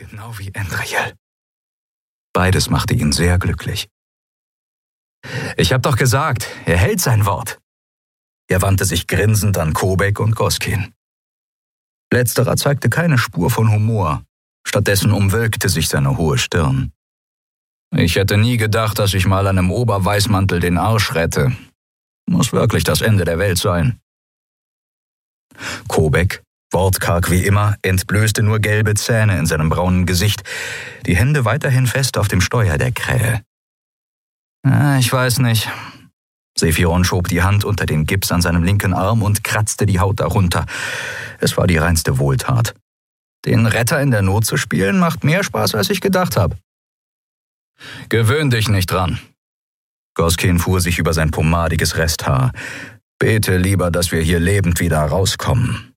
Genau wie Endriel. Beides machte ihn sehr glücklich. »Ich hab doch gesagt, er hält sein Wort.« Er wandte sich grinsend an Kobek und Goskin. Letzterer zeigte keine Spur von Humor. Stattdessen umwölkte sich seine hohe Stirn. »Ich hätte nie gedacht, dass ich mal einem Oberweißmantel den Arsch rette. Muss wirklich das Ende der Welt sein.« Kobek, wortkarg wie immer, entblößte nur gelbe Zähne in seinem braunen Gesicht, die Hände weiterhin fest auf dem Steuer der Krähe. »Ich weiß nicht.« Sephiron schob die Hand unter den Gips an seinem linken Arm und kratzte die Haut darunter. Es war die reinste Wohltat. Den Retter in der Not zu spielen, macht mehr Spaß, als ich gedacht habe. »Gewöhn dich nicht dran.« Goskin fuhr sich über sein pomadiges Resthaar. »Bete lieber, dass wir hier lebend wieder rauskommen.«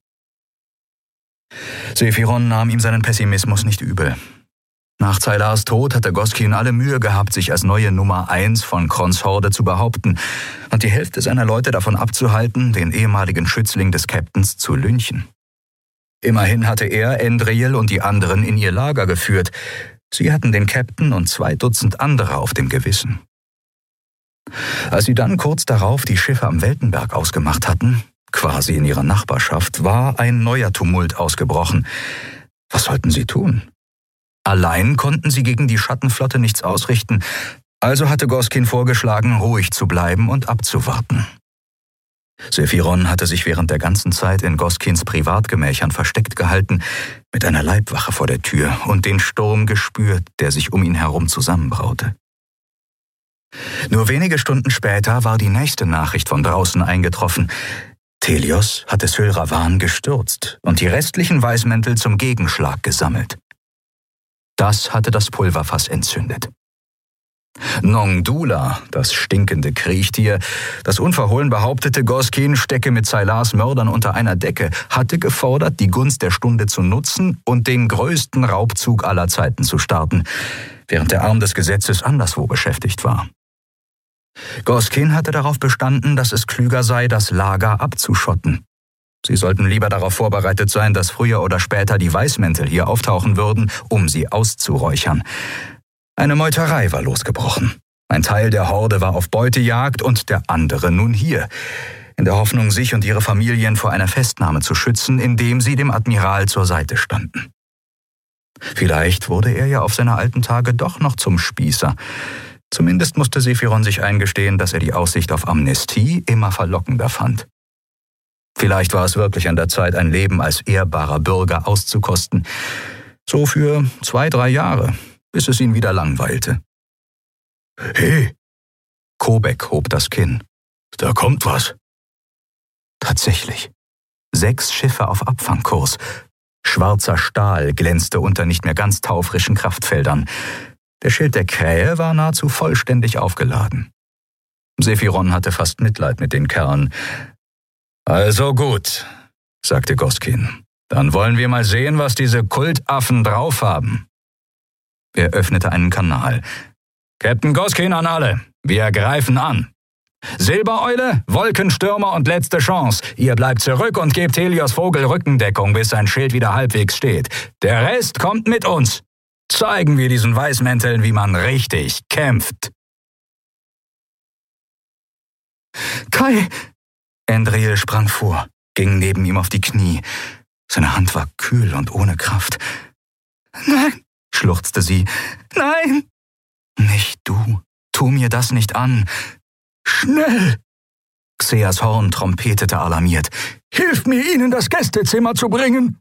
Sephiron nahm ihm seinen Pessimismus nicht übel. Nach Zailars Tod hatte Goskin alle Mühe gehabt, sich als neue Nummer 1 von Krons Horde zu behaupten und die Hälfte seiner Leute davon abzuhalten, den ehemaligen Schützling des Captains zu lynchen. Immerhin hatte er Endriel und die anderen in ihr Lager geführt. Sie hatten den Captain und 2 Dutzend andere auf dem Gewissen. Als sie dann kurz darauf die Schiffe am Weltenberg ausgemacht hatten, quasi in ihrer Nachbarschaft, war ein neuer Tumult ausgebrochen. Was sollten sie tun? Allein konnten sie gegen die Schattenflotte nichts ausrichten, also hatte Goskin vorgeschlagen, ruhig zu bleiben und abzuwarten. Sephiron hatte sich während der ganzen Zeit in Goskins Privatgemächern versteckt gehalten, mit einer Leibwache vor der Tür und den Sturm gespürt, der sich um ihn herum zusammenbraute. Nur wenige Stunden später war die nächste Nachricht von draußen eingetroffen. Telios hatte Sylravan gestürzt und die restlichen Weißmäntel zum Gegenschlag gesammelt. Das hatte das Pulverfass entzündet. Nongdula, das stinkende Kriechtier, das unverhohlen behauptete, Goskin stecke mit Zailars Mördern unter einer Decke, hatte gefordert, die Gunst der Stunde zu nutzen und den größten Raubzug aller Zeiten zu starten, während der Arm des Gesetzes anderswo beschäftigt war. Goskin hatte darauf bestanden, dass es klüger sei, das Lager abzuschotten. Sie sollten lieber darauf vorbereitet sein, dass früher oder später die Weißmäntel hier auftauchen würden, um sie auszuräuchern. Eine Meuterei war losgebrochen. Ein Teil der Horde war auf Beutejagd und der andere nun hier, in der Hoffnung, sich und ihre Familien vor einer Festnahme zu schützen, indem sie dem Admiral zur Seite standen. Vielleicht wurde er ja auf seine alten Tage doch noch zum Spießer. Zumindest musste Sephiron sich eingestehen, dass er die Aussicht auf Amnestie immer verlockender fand. Vielleicht war es wirklich an der Zeit, ein Leben als ehrbarer Bürger auszukosten. So für 2-3 Jahre, bis es ihn wieder langweilte. »Hey!« Kobek hob das Kinn. »Da kommt was.« Tatsächlich. 6 Schiffe auf Abfangkurs. Schwarzer Stahl glänzte unter nicht mehr ganz taufrischen Kraftfeldern. Der Schild der Krähe war nahezu vollständig aufgeladen. Sephiron hatte fast Mitleid mit den Kerlen. »Also gut«, sagte Goskin. »Dann wollen wir mal sehen, was diese Kultaffen drauf haben.« Er öffnete einen Kanal. »Captain Goskin an alle, wir greifen an. Silbereule, Wolkenstürmer und letzte Chance. Ihr bleibt zurück und gebt Helios Vogel Rückendeckung, bis sein Schild wieder halbwegs steht. Der Rest kommt mit uns. Zeigen wir diesen Weißmänteln, wie man richtig kämpft.« »Kai!« Endriel sprang vor, ging neben ihm auf die Knie. Seine Hand war kühl und ohne Kraft. »Nein«, schluchzte sie. »Nein!« »Nicht du. Tu mir das nicht an. Schnell!« Xeas Horn trompetete alarmiert. »Hilf mir, ihnen das Gästezimmer zu bringen!«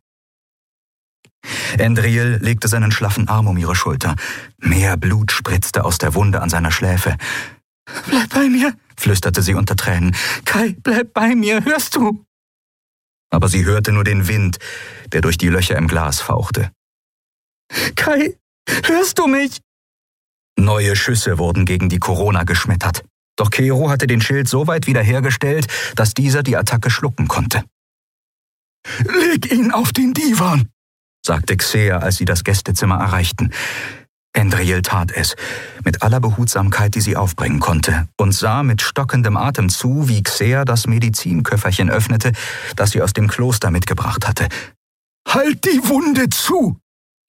Endriel legte seinen schlaffen Arm um ihre Schulter. Mehr Blut spritzte aus der Wunde an seiner Schläfe. »Bleib bei mir«, flüsterte sie unter Tränen. »Kai, bleib bei mir, hörst du?« Aber sie hörte nur den Wind, der durch die Löcher im Glas fauchte. »Kai, hörst du mich?« Neue Schüsse wurden gegen die Corona geschmettert. Doch Kero hatte den Schild so weit wiederhergestellt, dass dieser die Attacke schlucken konnte. »Leg ihn auf den Divan«, sagte Xea, als sie das Gästezimmer erreichten. Endriel tat es, mit aller Behutsamkeit, die sie aufbringen konnte, und sah mit stockendem Atem zu, wie Xea das Medizinköfferchen öffnete, das sie aus dem Kloster mitgebracht hatte. »Halt die Wunde zu«,